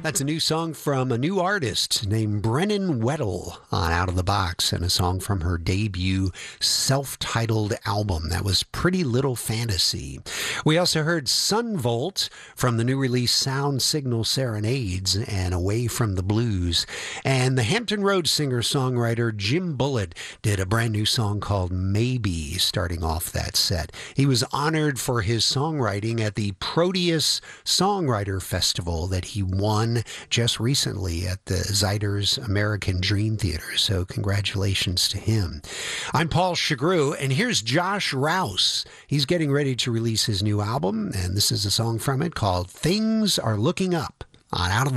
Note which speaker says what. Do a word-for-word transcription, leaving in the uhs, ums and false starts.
Speaker 1: That's a new song from a new artist named Brennan Weddle on Out of the Box, and a song from her debut self-titled album. That was Pretty Little Fantasy. We also heard Sunvolt from the new release Sound Signal Serenades and Away from the Blues. And the Hampton Roads singer-songwriter Jim Bullitt did a brand new song called Maybe, starting off that set. He was honored for his songwriting at the Proteus Songwriter Festival that he won just recently at the Ziders American Dream Theater. So congratulations to him. I'm Paul Chagru, and here's Josh Rouse. He's getting ready to release his new album, and this is a song from it called Things Are Looking Up on Out of the